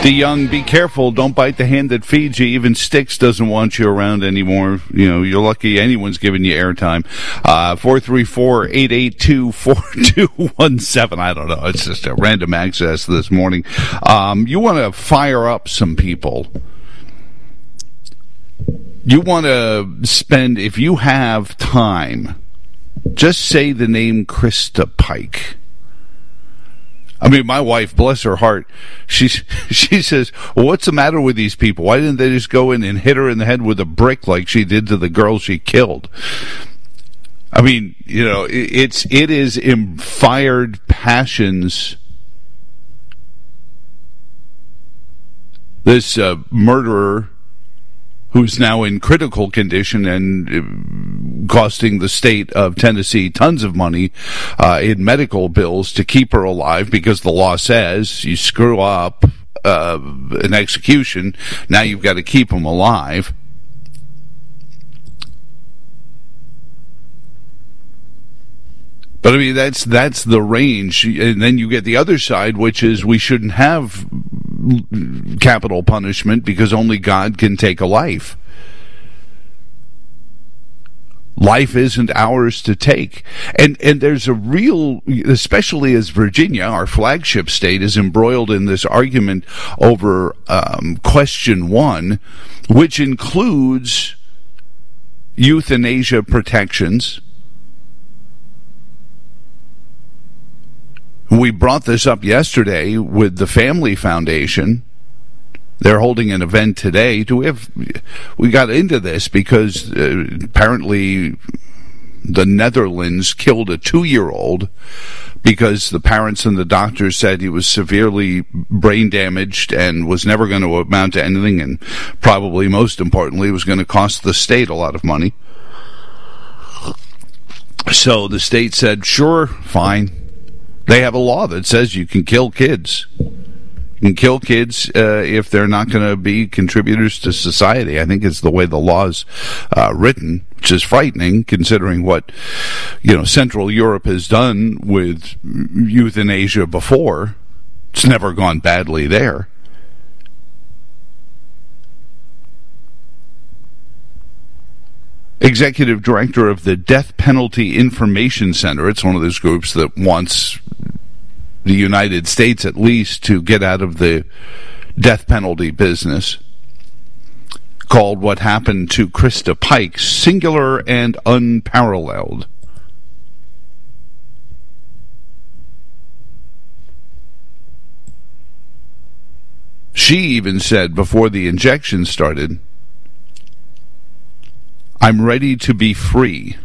The young, be careful. Don't bite the hand that feeds you. Even Styx doesn't want you around anymore. You know, you're lucky anyone's giving you airtime. 434-882-4217. I don't know. It's just a random access this morning. You want to fire up some people. You want to spend, if you have time, just say the name Krista Pike. I mean, my wife, bless her heart, she says, well, what's the matter with these people? Why didn't they just go in and hit her in the head with a brick like she did to the girl she killed? I mean, you know, it is fired passions. This murderer, who's now in critical condition and costing the state of Tennessee tons of money in medical bills to keep her alive, because the law says you screw up an execution, now you've got to keep them alive. But I mean, that's the range. And then you get the other side, which is we shouldn't have capital punishment because only God can take a life. Life isn't ours to take. And there's a real, especially as Virginia, our flagship state, is embroiled in this argument over question 1, which includes euthanasia protections. We brought this up yesterday with the Family Foundation. They're holding an event today. We got into this because apparently the Netherlands killed a 2-year-old because the parents and the doctors said he was severely brain damaged and was never going to amount to anything, and probably most importantly was going to cost the state a lot of money. So the state said, sure, fine. They have a law that says you can kill kids. You can kill kids if they're not going to be contributors to society. I think it's the way the law's written, which is frightening considering what, you know, Central Europe has done with euthanasia before. It's never gone badly there. Executive director of the Death Penalty Information Center. It's one of those groups that wants the United States, at least, to get out of the death penalty business, called what happened to Krista Pike singular and unparalleled. She even said before the injection started, I'm ready to be free.